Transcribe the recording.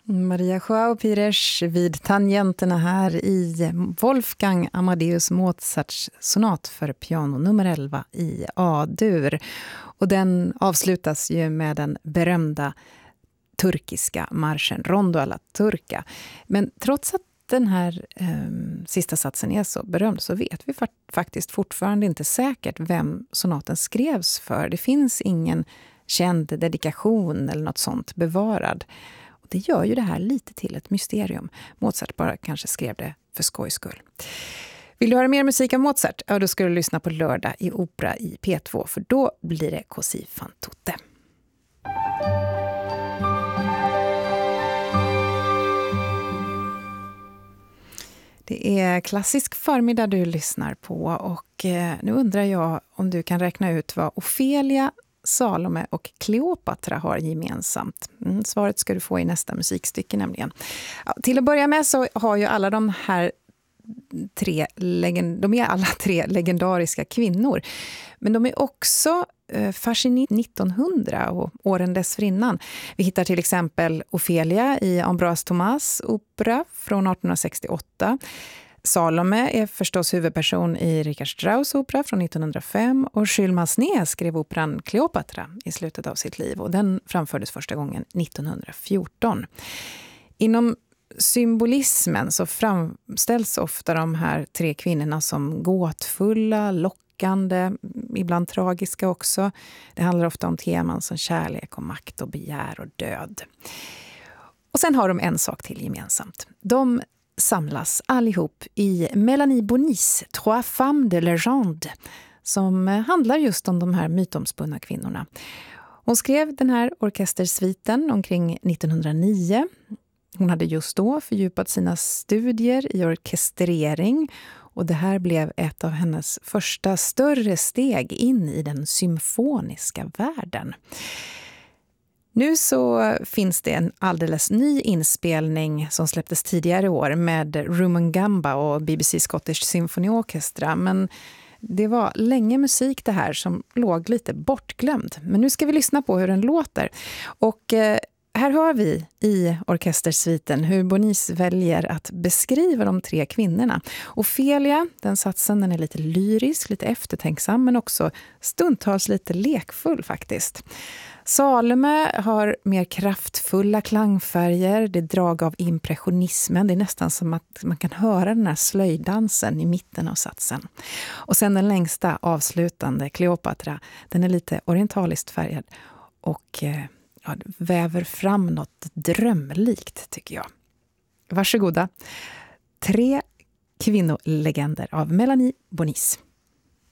Maria Joao Pires vid tangenterna här i Wolfgang Amadeus Mozarts sonat för piano nummer 11 i A-dur. Och den avslutas ju med den berömda turkiska marschen Rondo alla Turca. Men trots att den här sista satsen är så berömd så vet vi faktiskt fortfarande inte säkert vem sonaten skrevs för. Det finns ingen känd dedikation eller något sånt bevarad. Och det gör ju det här lite till ett mysterium. Mozart bara kanske skrev det för skojs skull. Vill du höra mer musik av Mozart? Ja, då ska du lyssna på lördag i Opera i P2, för då blir det Così fan tutte. Det är klassisk förmiddag du lyssnar på, och nu undrar jag om du kan räkna ut vad Ofelia, Salome och Kleopatra har gemensamt. Svaret ska du få i nästa musikstycke nämligen. Ja, till att börja med så har ju alla de här de är alla tre legendariska kvinnor. Men de är också Fascini 1900 och åren dessförinnan. Vi hittar till exempel Ofelia i Ambroise Thomas opera från 1868. Salome är förstås huvudperson i Richard Strauss opera från 1905, och Jules Massenet skrev operan Kleopatra i slutet av sitt liv, och den framfördes första gången 1914. Inom symbolismen så framställs ofta de här tre kvinnorna som gåtfulla, lockande, ibland tragiska också. Det handlar ofta om teman som kärlek och makt och begär och död. Och sen har de en sak till gemensamt. De samlas allihop i Mélanie Bonis Trois femmes de légende, som handlar just om de här mytomspunna kvinnorna. Hon skrev den här orkestersviten omkring 1909. Hon hade just då fördjupat sina studier i orkestrering, och det här blev ett av hennes första större steg in i den symfoniska världen. Nu så finns det en alldeles ny inspelning som släpptes tidigare i år med Rumangamba och BBC Scottish Symphony Orchestra, men det var länge musik det här som låg lite bortglömd. Men nu ska vi lyssna på hur den låter, och här hör vi i orkestersviten hur Bonis väljer att beskriva de tre kvinnorna. Ofelia, den satsen, den är lite lyrisk, lite eftertänksam, men också stundtals lite lekfull faktiskt. Salome har mer kraftfulla klangfärger, det är drag av impressionismen. Det är nästan som att man kan höra den här slöjdansen i mitten av satsen. Och sen den längsta avslutande, Kleopatra, den är lite orientaliskt färgad och väver fram något drömlikt, tycker jag. Varsågoda. 3 kvinnolegender av Mélanie Bonis.